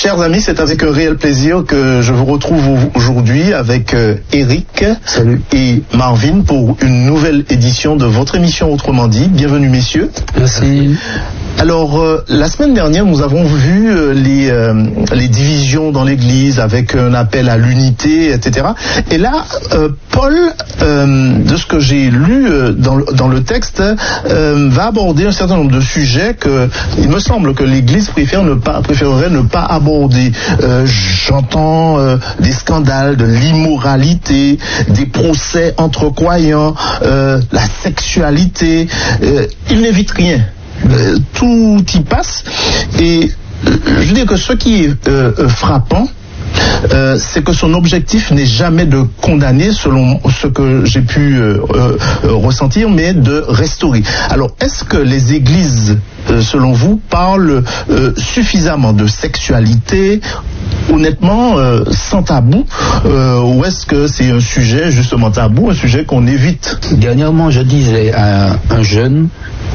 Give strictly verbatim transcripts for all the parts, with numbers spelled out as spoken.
Chers amis, c'est avec un réel plaisir que je vous retrouve aujourd'hui avec euh, Eric Salut. et Marvin pour une nouvelle édition de votre émission Autrement dit. Bienvenue messieurs. Merci. Alors, euh, la semaine dernière, nous avons vu euh, les, euh, les divisions dans l'Église avec un appel à l'unité, et cetera. Et là, euh, Paul, euh, de ce que j'ai lu euh, dans, dans le texte, euh, va aborder un certain nombre de sujets que il me semble que l'Église préfère ne pas, préférerait ne pas aborder. Euh, j'entends euh, des scandales de l'immoralité, des procès entre croyants, euh, la sexualité. Euh, il n'évite rien. Euh, tout y passe et euh, je veux dire que ce qui est euh, frappant, Euh, c'est que son objectif n'est jamais de condamner, selon ce que j'ai pu euh, euh, ressentir, mais de restaurer. Alors, est-ce que les églises, euh, selon vous, parlent euh, suffisamment de sexualité, honnêtement, euh, sans tabou, euh, ou est-ce que c'est un sujet justement tabou, un sujet qu'on évite? Dernièrement, je disais à un jeune,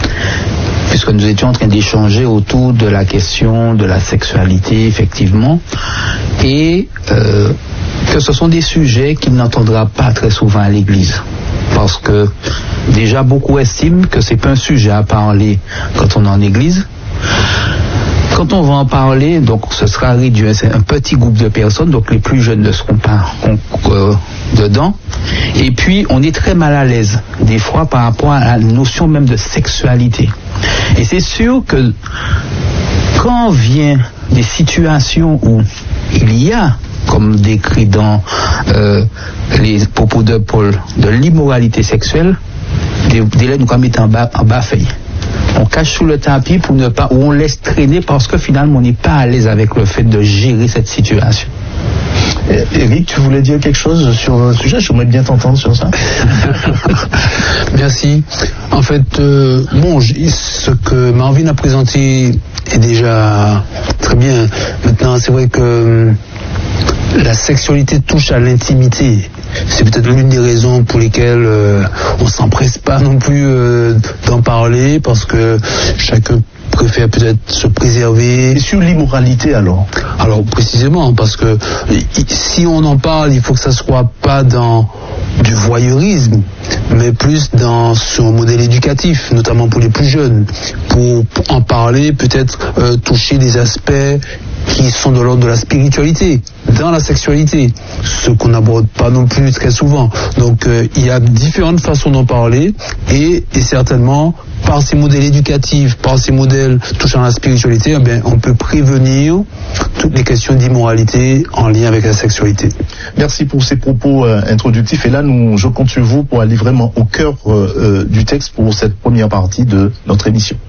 puisque nous étions en train d'échanger autour de la question de la sexualité, effectivement, et euh, que ce sont des sujets qu'il n'entendra pas très souvent à l'église. Parce que déjà beaucoup estiment que c'est pas un sujet à parler quand on est en église. Quand on va en parler, donc ce sera réduit, c'est un petit groupe de personnes, donc les plus jeunes ne seront pas euh, dedans. Et puis on est très mal à l'aise des fois par rapport à la notion même de sexualité. Et c'est sûr que quand vient des situations où il y a, comme décrit dans euh, les propos de Paul, de l'immoralité sexuelle, des délais nous comme étant en bas, en bas feuille. On cache sous le tapis pour ne pas, ou on laisse traîner parce que finalement on n'est pas à l'aise avec le fait de gérer cette situation. Eric, tu voulais dire quelque chose sur le sujet? J'aimerais bien t'entendre sur ça. Merci. En fait, euh, bon, ce que Marvin a présenté est déjà très bien. Maintenant, c'est vrai que euh, la sexualité touche à l'intimité. C'est peut-être l'une des raisons pour lesquelles euh, on s'empresse pas non plus euh, d'en parler, parce que chacun préfère peut-être se préserver. Et sur l'immoralité alors? Alors précisément, parce que si on en parle, il faut que ça soit pas dans du voyeurisme, mais plus dans son modèle éducatif, notamment pour les plus jeunes. Pour, pour en parler, peut-être euh, toucher des aspects qui sont de l'ordre de la spiritualité, dans la sexualité, ce qu'on n'aborde pas non plus très souvent. Donc euh, il y a différentes façons d'en parler, et, et certainement par ces modèles éducatifs, par ces modèles touchant la spiritualité, eh bien, on peut prévenir toutes les questions d'immoralité en lien avec la sexualité. Merci pour ces propos euh, introductifs. Et là, nous, je compte sur vous pour aller vraiment au cœur euh, euh, du texte pour cette première partie de notre émission.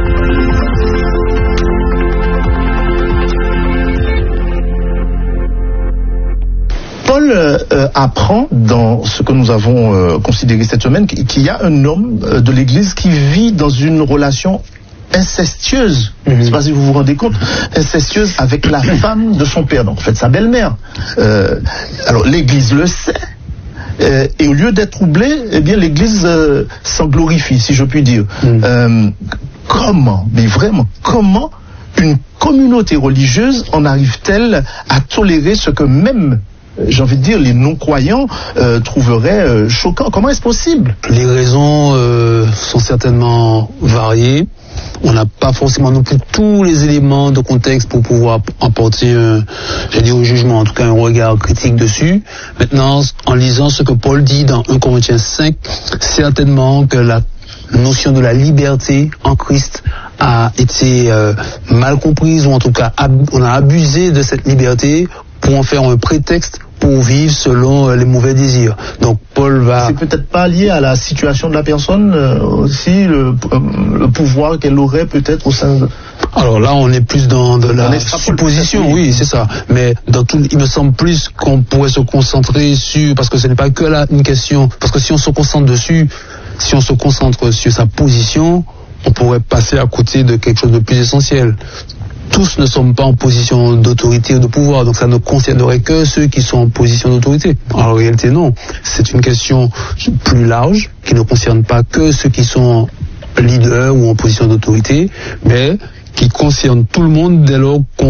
Paul euh, apprend dans ce que nous avons euh, considéré cette semaine qu'il y a un homme euh, de l'Église qui vit dans une relation incestueuse, mm-hmm. Je ne sais pas si vous vous rendez compte, incestueuse avec la femme de son père, donc en fait sa belle-mère. Euh, alors l'Église le sait, euh, et au lieu d'être troublée, eh bien l'Église euh, s'en glorifie, si je puis dire. Mm. Euh, comment, mais vraiment, comment une communauté religieuse en arrive-t-elle à tolérer ce que même, j'ai envie de dire, les non-croyants euh, trouveraient euh, choquant? Comment est-ce possible? Les raisons euh, sont certainement variées. On n'a pas forcément non plus tous les éléments de contexte pour pouvoir apporter, euh, j'ai dit au jugement, en tout cas un regard critique dessus. Maintenant, en lisant ce que Paul dit dans un Corinthiens cinq, certainement que la notion de la liberté en Christ a été euh, mal comprise, ou en tout cas ab- on a abusé de cette liberté pour en faire un prétexte pour vivre selon euh, les mauvais désirs. Donc Paul va... C'est peut-être pas lié à la situation de la personne euh, aussi, le, euh, le pouvoir qu'elle aurait peut-être au sein de... Alors là, on est plus dans de la supposition, oui, c'est ça. Mais dans tout, il me semble plus qu'on pourrait se concentrer sur, parce que ce n'est pas que là une question, parce que si on se concentre dessus, si on se concentre sur sa position, on pourrait passer à côté de quelque chose de plus essentiel. Tous ne sommes pas en position d'autorité ou de pouvoir, donc ça ne concernerait que ceux qui sont en position d'autorité. En réalité, non. C'est une question plus large, qui ne concerne pas que ceux qui sont leaders ou en position d'autorité, mais qui concerne tout le monde dès lors qu'on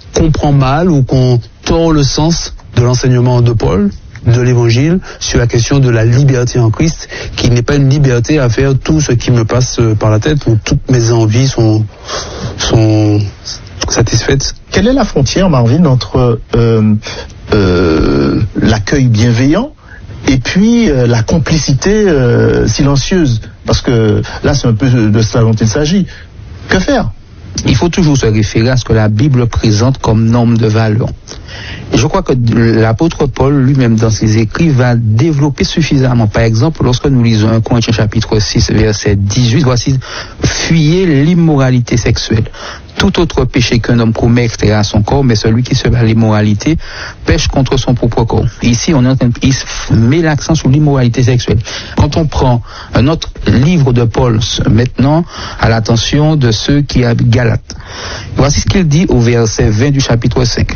comprend mal ou qu'on tord le sens de l'enseignement de Paul, de l'évangile, sur la question de la liberté en Christ, qui n'est pas une liberté à faire tout ce qui me passe par la tête, où toutes mes envies sont, sont satisfaites. Quelle est la frontière, Marvin, entre euh, euh, l'accueil bienveillant et puis euh, la complicité euh, silencieuse? Parce que là, c'est un peu de cela dont il s'agit. Que faire? Il faut toujours se référer à ce que la Bible présente comme norme de valeur. Et je crois que l'apôtre Paul lui-même dans ses écrits va développer suffisamment. Par exemple, lorsque nous lisons un Corinthiens chapitre six verset dix-huit, voici: fuyez l'immoralité sexuelle. Tout autre péché qu'un homme commet extérieur à son corps, mais celui qui se bat à l'immoralité pêche contre son propre corps. Ici, on est en train de, il met l'accent sur l'immoralité sexuelle. Quand on prend un autre livre de Paul, maintenant, à l'attention de ceux qui habitent Galate, voici ce qu'il dit au verset vingt du chapitre cinq.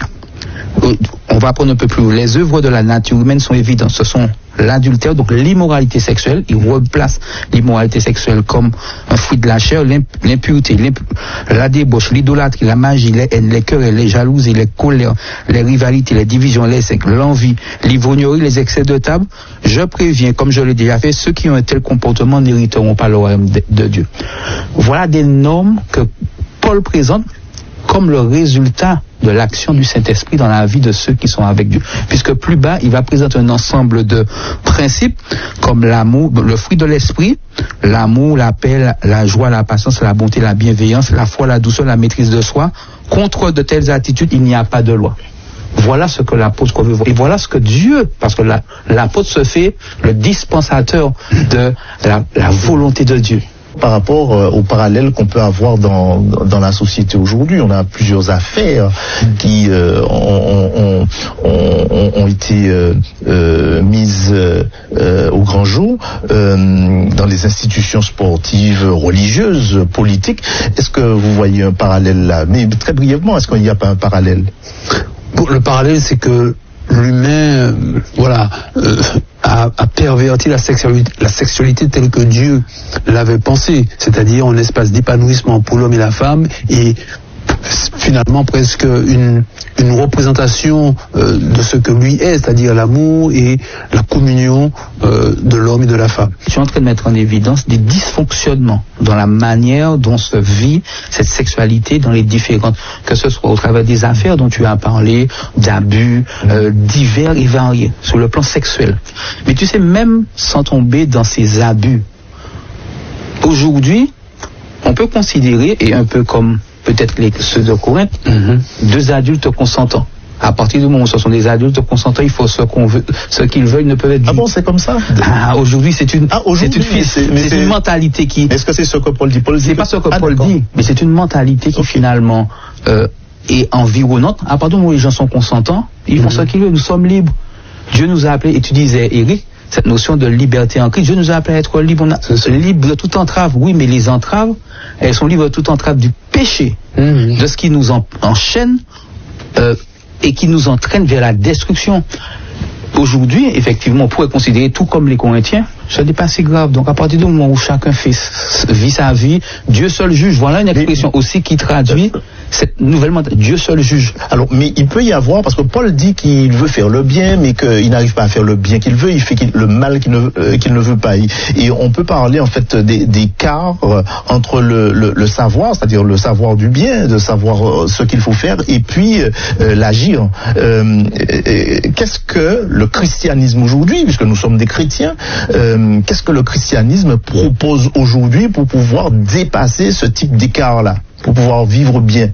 On va prendre un peu plus haut. Les œuvres de la nature humaine sont évidentes. Ce sont l'adultère, donc l'immoralité sexuelle. Il replace l'immoralité sexuelle comme un fruit de la chair, l'impureté, la débauche, l'idolâtrie, la magie, les haines, les querelles, les jalousies, les colères, les rivalités, les divisions, les sectes, l'envie, l'ivrognerie, les excès de table. Je préviens, comme je l'ai déjà fait, ceux qui ont un tel comportement n'hériteront pas le royaume de, de Dieu. Voilà des normes que Paul présente comme le résultat de l'action du Saint-Esprit dans la vie de ceux qui sont avec Dieu. Puisque plus bas, il va présenter un ensemble de principes comme l'amour, le fruit de l'esprit, l'amour, la paix, la joie, la patience, la bonté, la bienveillance, la foi, la douceur, la maîtrise de soi. Contre de telles attitudes, il n'y a pas de loi. Voilà ce que l'apôtre veut voir. Et voilà ce que Dieu, parce que la, l'apôtre se fait le dispensateur de la, la volonté de Dieu. Par rapport euh, au parallèle qu'on peut avoir dans, dans la société aujourd'hui, on a plusieurs affaires qui euh, ont, ont, ont, ont été euh, euh, mises euh, au grand jour euh, dans les institutions sportives, religieuses, politiques. Est-ce que vous voyez un parallèle là? Mais très brièvement, est-ce qu'il n'y a pas un parallèle? Bon, le parallèle, c'est que l'humain, euh, voilà, euh, a, a perverti la sexualité, la sexualité telle que Dieu l'avait pensée, c'est-à-dire un espace d'épanouissement pour l'homme et la femme, et finalement presque une, une représentation euh, de ce que lui est, c'est-à-dire l'amour et la communion euh, de l'homme et de la femme. Je suis en train de mettre en évidence des dysfonctionnements dans la manière dont se vit cette sexualité dans les différentes, que ce soit au travers des affaires dont tu as parlé, d'abus euh, divers et variés sur le plan sexuel. Mais tu sais, même sans tomber dans ces abus, aujourd'hui, on peut considérer, et un peu comme peut-être les, ceux de Corinthe, mm-hmm. deux adultes consentants. À partir du moment où ce sont des adultes consentants, il faut ce qu'on veut, ce qu'ils veulent ne peuvent être. Ah bon, c'est comme ça? Ah, aujourd'hui, c'est une, ah, aujourd'hui, c'est une, c'est, c'est, c'est une mentalité qui. Est-ce que c'est ce que Paul dit? Paul dit c'est que... pas ce que ah, Paul d'accord. dit, mais c'est une mentalité qui okay. finalement euh, est environnante. À partir du moment où les gens sont consentants, ils font mm-hmm. ce qu'ils veulent. Nous sommes libres. Dieu nous a appelés. Et tu disais, Eric, cette notion de liberté en Christ, Dieu nous a appelés à être libres. On a, libres de toute entrave. Oui, mais les entraves, elles sont libres de toute entrave du péché, mmh. de ce qui nous en, enchaîne euh, et qui nous entraîne vers la destruction. Aujourd'hui, effectivement, on pourrait considérer tout comme les Corinthiens, ce n'est pas si grave. Donc à partir du moment où chacun fait, vit sa vie, Dieu seul juge. Voilà une expression mais, aussi qui traduit cette nouvelle mentalité. Dieu seul juge. Alors, mais il peut y avoir, parce que Paul dit qu'il veut faire le bien, mais qu'il n'arrive pas à faire le bien qu'il veut, il fait qu'il, le mal qu'il ne, euh, qu'il ne veut pas. Et on peut parler en fait des, d'écart entre le, le, le savoir, c'est-à-dire le savoir du bien, de savoir ce qu'il faut faire, et puis euh, l'agir. Euh, euh, qu'est-ce que le christianisme aujourd'hui, puisque nous sommes des chrétiens, euh, qu'est-ce que le christianisme propose aujourd'hui pour pouvoir dépasser ce type d'écart-là, pour pouvoir vivre bien?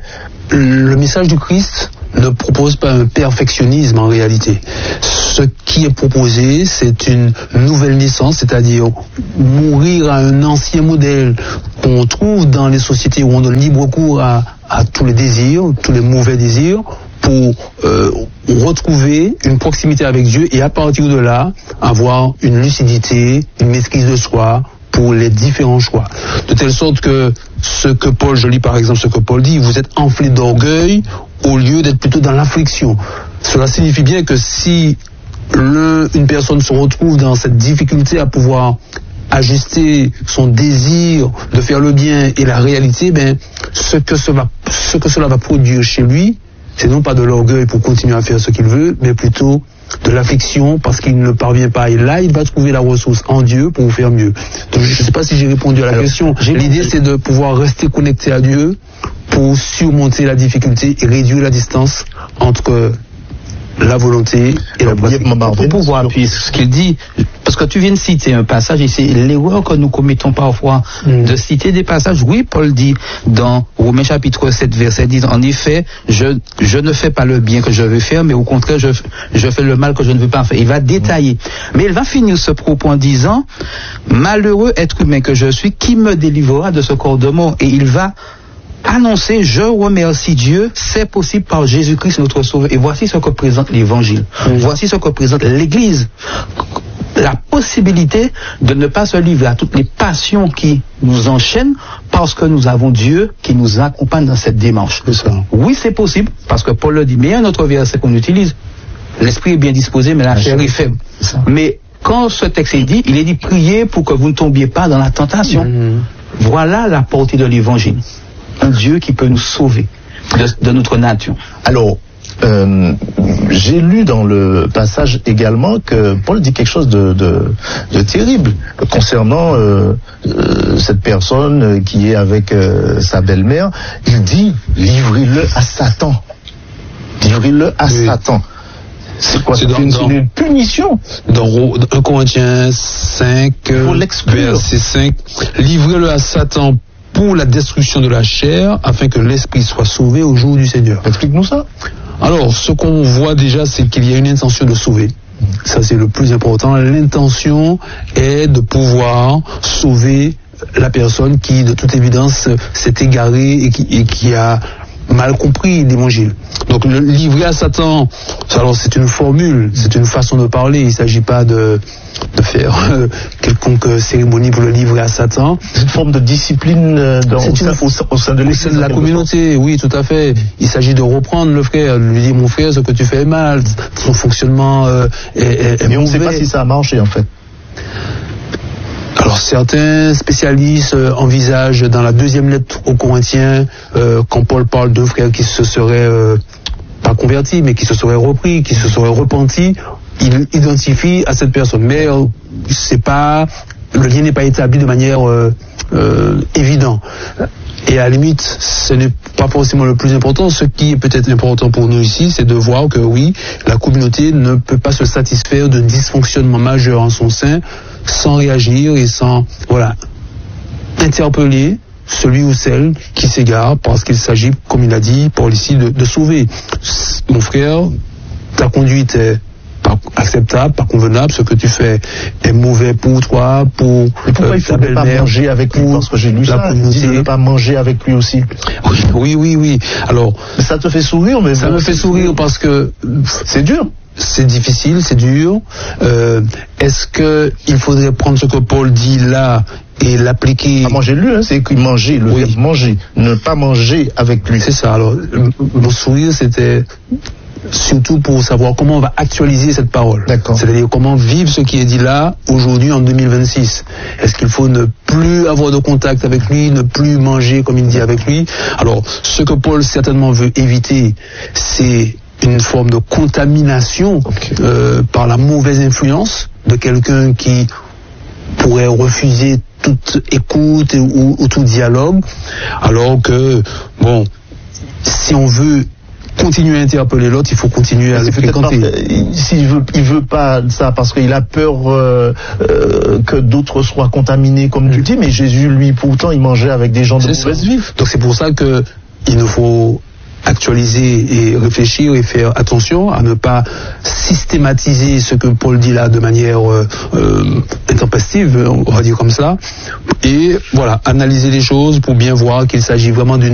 Le message du Christ ne propose pas un perfectionnisme en réalité. Ce qui est proposé, c'est une nouvelle naissance, c'est-à-dire mourir à un ancien modèle qu'on trouve dans les sociétés où on donne libre cours à, à tous les désirs, tous les mauvais désirs, pour euh, retrouver une proximité avec Dieu et à partir de là, avoir une lucidité, une maîtrise de soi pour les différents choix. De telle sorte que ce que Paul, je lis par exemple ce que Paul dit, vous êtes enflé d'orgueil au lieu d'être plutôt dans l'affliction. Cela signifie bien que si le, une personne se retrouve dans cette difficulté à pouvoir ajuster son désir de faire le bien et la réalité, ben, ce que cela, ce que cela va produire chez lui, c'est non pas de l'orgueil pour continuer à faire ce qu'il veut, mais plutôt de l'affliction parce qu'il ne parvient pas. Et là, il va trouver la ressource en Dieu pour faire mieux. Donc, je ne sais pas si j'ai répondu à la Alors, question. L'idée, c'est de pouvoir rester connecté à Dieu pour surmonter la difficulté et réduire la distance entre la volonté et la pratique. Pour pouvoir appuyer ce qu'il dit, parce que tu viens de citer un passage, et c'est l'erreur que nous commettons parfois, mm. de citer des passages. Oui, Paul dit dans Romains chapitre sept, verset dix, en effet, je, je ne fais pas le bien que je veux faire, mais au contraire, je, je fais le mal que je ne veux pas faire. Il va détailler. Mm. Mais il va finir ce propos en disant, malheureux être humain que je suis, qui me délivrera de ce corps de mort? Et il va annoncer, je remercie Dieu, c'est possible par Jésus-Christ notre Sauveur. Et voici ce que présente l'Évangile. Mmh. Voici ce que présente l'Église. La possibilité de ne pas se livrer à toutes les passions qui nous enchaînent parce que nous avons Dieu qui nous accompagne dans cette démarche. C'est ça. Oui, c'est possible, parce que Paul le dit, mais il y a un autre verset qu'on utilise. L'esprit est bien disposé, mais la chair est faible. Mais quand ce texte est dit, il est dit, priez pour que vous ne tombiez pas dans la tentation. Mmh. Voilà la portée de l'Évangile. Un Dieu qui peut nous sauver de, de notre nature. Alors, euh, j'ai lu dans le passage également que Paul dit quelque chose de, de, de terrible concernant euh, euh, cette personne qui est avec euh, sa belle-mère. Il dit, livrez-le à Satan. Livrez-le à oui. Satan. C'est quoi? C'est dans, une, dans, une punition. Dans un Corinthiens cinq, verset cinq, livrez-le à Satan pour la destruction de la chair, afin que l'esprit soit sauvé au jour du Seigneur. Explique-nous ça. Alors, ce qu'on voit déjà, c'est qu'il y a une intention de sauver. Ça, c'est le plus important. L'intention est de pouvoir sauver la personne qui, de toute évidence, s'est égarée et qui, et qui a mal compris l'Évangile. Donc, le livrer à Satan, alors c'est une formule, c'est une façon de parler. Il ne s'agit pas de de faire euh, quelconque cérémonie pour le livrer à Satan. C'est une forme de discipline euh, dans, au, sein, au, au sein de l'Église, de la communauté, oui, tout à fait. Il s'agit de reprendre le frère, de lui dire, mon frère, ce que tu fais est mal, son fonctionnement euh, est, est, est Mais on ne sait pas si ça a marché, en fait. Alors certains spécialistes euh, envisagent dans la deuxième lettre aux Corinthiens, euh, quand Paul parle d'un frère qui se serait euh, pas converti, mais qui se serait repris, qui se serait repenti, il identifie à cette personne. Mais euh, c'est pas, le lien n'est pas établi de manière euh, euh, évidente. Et à la limite, ce n'est pas forcément le plus important. Ce qui est peut-être important pour nous ici, c'est de voir que oui, la communauté ne peut pas se satisfaire d'un dysfonctionnement majeur en son sein sans réagir et sans, voilà, interpeller celui ou celle qui s'égare parce qu'il s'agit, comme il a dit, Paul ici, de, de sauver. Mon frère, ta conduite est pas acceptable, pas convenable, ce que tu fais est mauvais pour toi, pour et pourquoi euh, il faut ne pas manger avec lui, parce que j'ai lu ça, il dit de ne pas manger avec lui aussi. Oui, oui, oui, oui. Alors, mais ça te fait sourire, mais ça bon, me fait sourire parce que c'est dur. C'est difficile, c'est dur. Euh, est-ce que il faudrait prendre ce que Paul dit là et l'appliquer? Ah, moi j'ai lu, hein, c'est qu'il mangeait, le oui. verbe manger, ne pas manger avec lui. C'est ça. Alors, mon sourire, c'était surtout pour savoir comment on va actualiser cette parole. D'accord. C'est-à-dire comment vivre ce qui est dit là, aujourd'hui, en deux mille vingt-six. Est-ce qu'il faut ne plus avoir de contact avec lui, ne plus manger comme il dit avec lui? Alors, ce que Paul certainement veut éviter, c'est une forme de contamination okay. euh, par la mauvaise influence de quelqu'un qui pourrait refuser toute écoute ou, ou tout dialogue, alors que, bon, si on veut continuer à interpeller l'autre, il faut continuer à le fréquenter. S'il veut, il veut pas ça parce qu'il a peur euh, euh, que d'autres soient contaminés, comme mmh. tu dis, mais Jésus, lui, pourtant, il mangeait avec des gens de mauvaise vie. Donc c'est pour ça que il nous faut actualiser et réfléchir et faire attention à ne pas systématiser ce que Paul dit là de manière euh, euh, intempestive, on va dire comme ça, et voilà, analyser les choses pour bien voir qu'il s'agit vraiment d'une